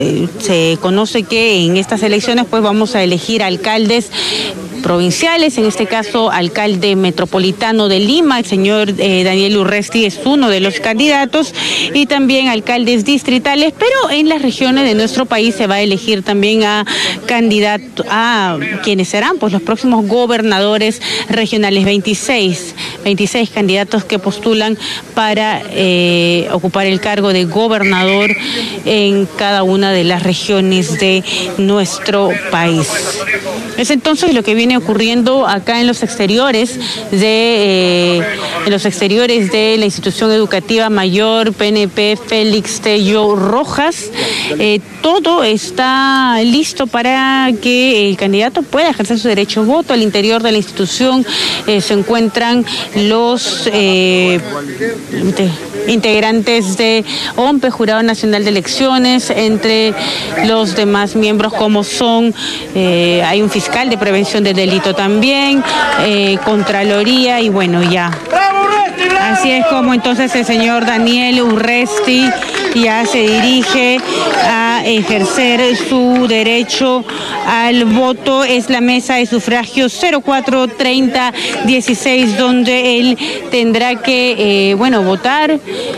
Se conoce que en estas elecciones pues vamos a elegir alcaldes provinciales, en este caso alcalde metropolitano de Lima, el señor Daniel Urresti es uno de los candidatos, y también alcaldes distritales, pero en las regiones de nuestro país se va a elegir también a candidatos, a quienes serán pues los próximos gobernadores regionales, 26 candidatos que postulan para ocupar el cargo de gobernador en cada una de las regiones de nuestro país. Es entonces lo que viene ocurriendo acá en los exteriores de la institución educativa mayor PNP Félix Tello Rojas. Todo está listo para que el candidato pueda ejercer su derecho a voto. Al interior de la institución se encuentran los integrantes de OMPE, Jurado Nacional de Elecciones, entre los demás miembros como son, hay un fiscal de prevención de delito también, Contraloría y bueno, ya. Así es como entonces el señor Daniel Urresti ya se dirige a ejercer su derecho al voto. Es la mesa de sufragio 043016, donde él tendrá que, votar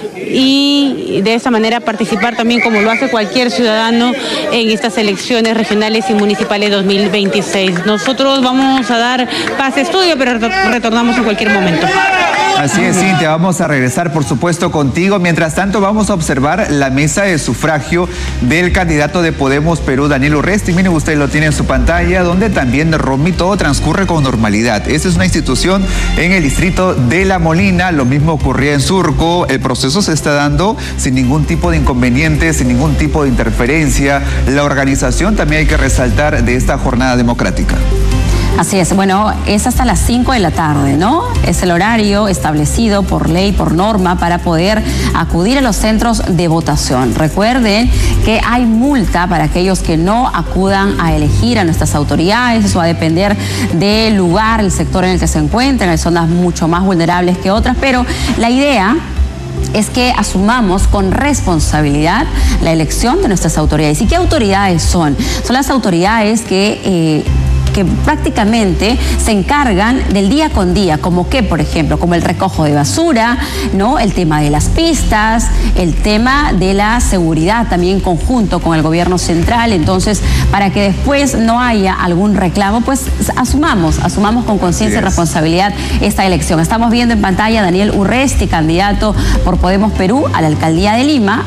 y de esa manera participar también como lo hace cualquier ciudadano en estas elecciones regionales y municipales 2026. Nosotros vamos a dar pase a estudio, pero retornamos en cualquier momento. Así es, Cintia, vamos a regresar por supuesto contigo. Mientras tanto vamos a observar la mesa de sufragio del candidato de Podemos Perú, Daniel Urresti. Miren, usted lo tiene en su pantalla, donde también todo transcurre con normalidad. Esta es una institución en el distrito de La Molina, lo mismo ocurría en Surco. El proceso se está dando sin ningún tipo de inconveniente, sin ningún tipo de interferencia. La organización también hay que resaltar de esta jornada democrática. Así es, bueno, es hasta las 5 de la tarde, ¿no? Es el horario establecido por ley, por norma, para poder acudir a los centros de votación. Recuerden que hay multa para aquellos que no acudan a elegir a nuestras autoridades. Eso va a depender del lugar, el sector en el que se encuentren. Hay zonas mucho más vulnerables que otras, pero la idea es que asumamos con responsabilidad la elección de nuestras autoridades. ¿Y qué autoridades son? Son las autoridades que prácticamente se encargan del día con día, como que, por ejemplo, como el recojo de basura, ¿no? El tema de las pistas, el tema de la seguridad también conjunto con el gobierno central. Entonces, para que después no haya algún reclamo, pues asumamos con conciencia y responsabilidad esta elección. Estamos viendo en pantalla a Daniel Urresti, candidato por Podemos Perú a la alcaldía de Lima.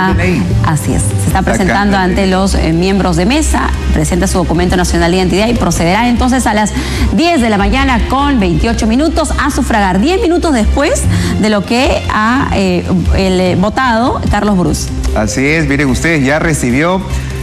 Así es, se está presentando ante los miembros de mesa, presenta su documento nacional de identidad y procederá entonces a las 10 de la mañana con 28 minutos a sufragar, 10 minutos después de lo que ha votado Carlos Brus. Así es, miren ustedes, ya recibió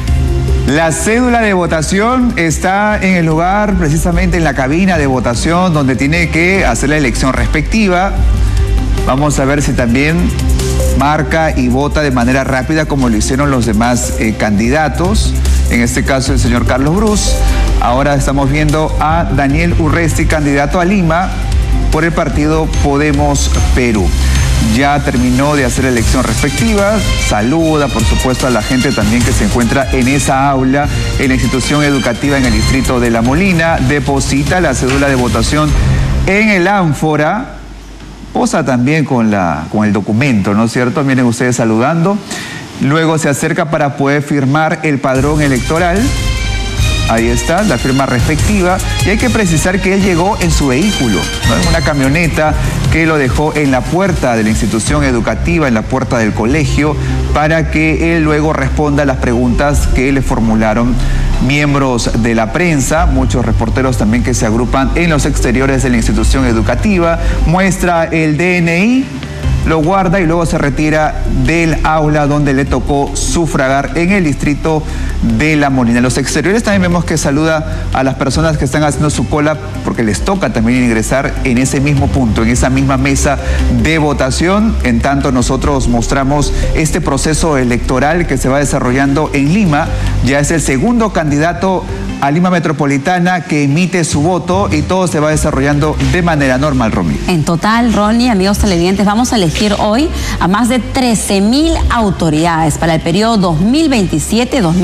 la cédula de votación, está en el lugar, precisamente en la cabina de votación, donde tiene que hacer la elección respectiva. Vamos a ver si también marca y vota de manera rápida como lo hicieron los demás candidatos. En este caso el señor Carlos Brus. Ahora estamos viendo a Daniel Urresti, candidato a Lima por el partido Podemos Perú. Ya terminó de hacer la elección respectiva, saluda por supuesto a la gente también que se encuentra en esa aula, en la institución educativa en el distrito de La Molina, deposita la cédula de votación en el ánfora, posa también con el documento, ¿no es cierto? Miren ustedes saludando. Luego se acerca para poder firmar el padrón electoral. Ahí está, la firma respectiva. Y hay que precisar que él llegó en su vehículo, ¿no? En una camioneta que lo dejó en la puerta de la institución educativa, en la puerta del colegio, para que él luego responda a las preguntas que le formularon miembros de la prensa, muchos reporteros también que se agrupan en los exteriores de la institución educativa. Muestra el DNI, lo guarda y luego se retira del aula donde le tocó sufragar en el distrito de La Molina. En los exteriores también vemos que saluda a las personas que están haciendo su cola porque les toca también ingresar en ese mismo punto, en esa misma mesa de votación. En tanto nosotros mostramos este proceso electoral que se va desarrollando en Lima, ya es el segundo candidato a Lima Metropolitana que emite su voto y todo se va desarrollando de manera normal, Romy. En total, Ronnie, amigos televidentes, vamos a elegir hoy a más de 13.000 autoridades para el periodo 2027-2028.